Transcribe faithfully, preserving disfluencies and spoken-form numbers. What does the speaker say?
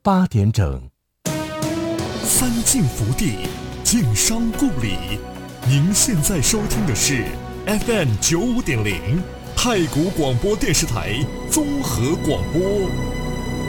八点整。 三晋福地，晋商故里。您现在收听的是 F M 九五点零太谷广播电视台综合广播。